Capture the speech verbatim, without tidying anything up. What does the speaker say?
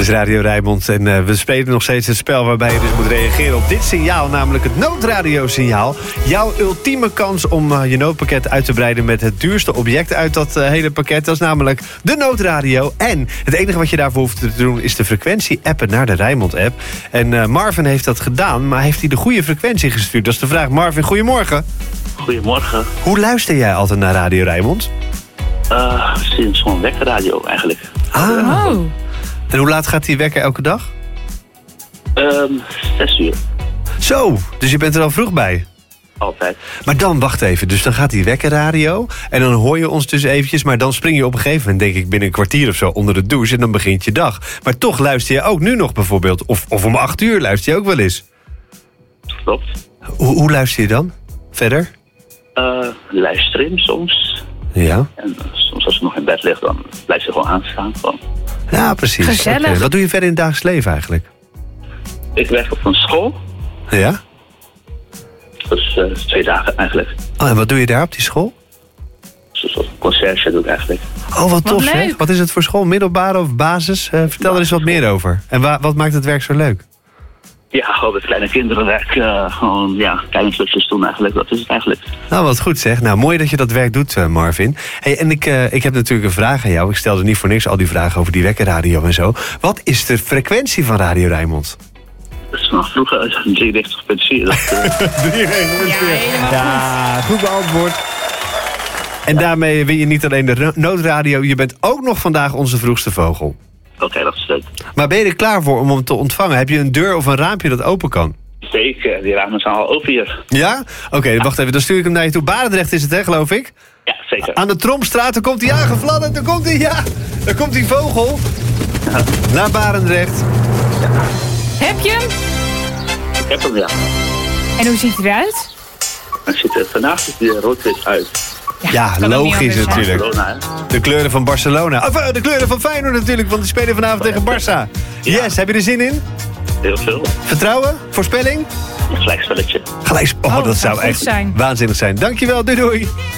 is Radio Rijnmond en uh, we spelen nog steeds het spel waarbij je dus moet reageren op dit signaal, namelijk het noodradiosignaal. Jouw ultieme kans om uh, je noodpakket uit te breiden met het duurste object uit dat uh, hele pakket. Dat is namelijk de noodradio. En het enige wat je daarvoor hoeft te doen is de frequentie appen naar de Rijnmond-app. En uh, Marvin heeft dat gedaan, maar heeft hij de goede frequentie gestuurd? Dat is de vraag. Marvin, goedemorgen. Goedemorgen. Hoe luister jij altijd naar Radio Rijnmond? Uh, sinds gewoon wekkerradio eigenlijk. Ah. Oh. En hoe laat gaat die wekker elke dag? Um, zes uur. Zo, dus je bent er al vroeg bij. Altijd. Maar dan, wacht even, dus dan gaat die wekkerradio en dan hoor je ons dus eventjes, maar dan spring je op een gegeven moment, denk ik, binnen een kwartier of zo onder de douche en dan begint je dag. Maar toch luister je ook nu nog bijvoorbeeld, of, of om acht uur luister je ook wel eens. Klopt. Hoe, hoe luister je dan? Verder? Uh, livestream soms. Ja. En uh, soms als ik nog in bed lig, dan blijft ze gewoon aanstaan. Gewoon. Ja, precies. Gezellig. Okay. Wat doe je verder in het dagelijks leven eigenlijk? Ik werk op een school. Ja? Dus uh, twee dagen eigenlijk. Oh, en wat doe je daar op die school? Dus een conciërge doe ik eigenlijk. Oh, wat tof, hè? leuk. Wat is het voor school? Middelbare of basis? Uh, vertel er eens wat meer over. En wa- wat maakt het werk zo leuk? Ja, gewoon met kleine kinderen werk. Uh, gewoon, ja, kleine stukjes doen eigenlijk. Dat is het eigenlijk. Nou, wat goed zeg. Nou, mooi dat je dat werk doet, uh, Marvin. Hey, en ik, uh, ik heb natuurlijk een vraag aan jou. Ik stelde niet voor niks al die vragen over die wekkerradio en zo. Wat is de frequentie van Radio Rijnmond? Dat is nog vroeger drieënnegentig komma vier. Dat, uh, drieënnegentig komma vier. Ja, helemaal Ja, goed beantwoord. En daarmee win je niet alleen de noodradio, je bent ook nog vandaag onze vroegste vogel. Oké, okay, dat is leuk. Maar ben je er klaar voor om hem te ontvangen? Heb je een deur of een raampje dat open kan? Zeker, die ramen zijn al open hier. Ja? Oké, okay, wacht even, dan stuur ik hem naar je toe. Barendrecht is het, hè, geloof ik? Ja, zeker. Aan de Tromstraat, daar komt hij aangefladderd, daar komt hij, ja! Daar komt die vogel. Ja. Naar Barendrecht. Heb je hem? Ik heb hem, ja. En hoe ziet hij eruit? Het ziet er vandaag ziet hij er rood-wit uit. Ja, kan ook niet logisch anders, hè? natuurlijk. Barcelona, hè? De kleuren van Barcelona. Of uh, de kleuren van Feyenoord natuurlijk, want die spelen vanavond tegen Barça. Yes, heb je er zin in? Heel veel. Vertrouwen? Voorspelling? Een gelijkspelletje. Gelijk. Oh, Oh, dat dat zou zou echt goed zijn. waanzinnig zijn. Dankjewel, doei doei.